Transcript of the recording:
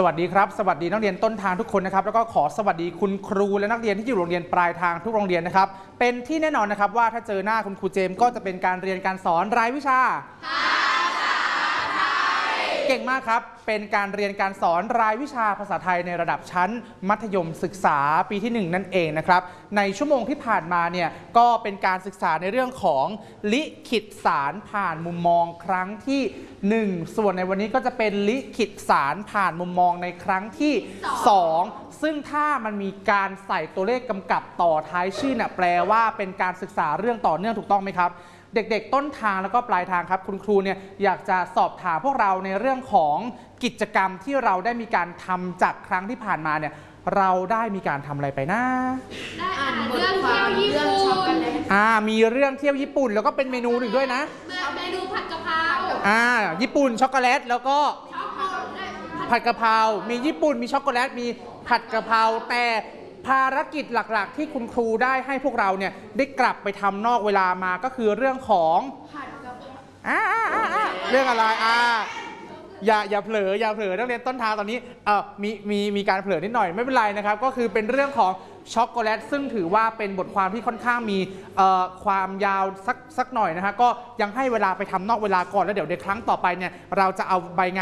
วัสดีครับสวัสดีนักเรียนต้นทางทุกคนนะครับแล้วก็ขอสวัสดีคุณครูและนักเรียนที่อยู่โรงเรียนปลายทางทุกโรงเรียนนะครับเป็นที่แน่นอนนะครับว่าถ้าเจอหน้าคุณครูเจมส์ก็จะเป็นการเรียนการสอนรายวิชาเก่งมากครับเป็นการเรียนการสอนรายวิชาภาษาไทยในระดับชั้นมัธยมศึกษาปีที่1นั่นเองนะครับในชั่วโมงที่ผ่านมาเนี่ยก็เป็นการศึกษาในเรื่องของลิขิตสารผ่านมุมมองครั้งที่1ส่วนในวันนี้ก็จะเป็นลิขิตสารผ่านมุมมองในครั้งที่2ซึ่งถ้ามันมีการใส่ตัวเลขกำกับต่อท้ายชื่อเนี่ยแปลว่าเป็นการศึกษาเรื่องต่อเนื่องถูกต้องไหมครับเด็กๆต้นทางแล้วก็ปลายทางครับคุณครูเนี่ยอยากจะสอบถามพวกเราในเรื่องของกิจกรรมที่เราได้มีการทำจากครั้งที่ผ่านมาเนี่ยเราได้มีการทำอะไรไปนะได้อ่านเรื่องเที่ยวญี่ปุ่นมีเรื่องเที่ยวญี่ปุ่นแล้วก็เป็นเมนูหนึ่งด้วยนะเมนูผัดกะเพราญี่ปุ่นช็อกโกแลตแล้วก็ผัดกะเพรามีญี่ปุ่นมีช็อกโกแลตมีผัดกะเพราแต่ภารกิจหลักๆที่คุณครูได้ให้พวกเราเนี่ยได้กลับไปทำนอกเวลามาก็คือเรื่องของผัดกะเพราเรื่องอะไรอย่าเผลอนักเรียนต้นทางตอนนี้มีการเผลอนิดหน่อยไม่เป็นไรนะครับก็คือเป็นเรื่องของช็อกโกแลตซึ่งถือว่าเป็นบทความที่ค่อนข้างมีความยาวสักหน่อยนะฮะก็ยังให้เวลาไปทำนอกเวลาก่อนแล้วเดี๋ยวในครั้งต่อไปเนี่ยเราจะเอาใบงาน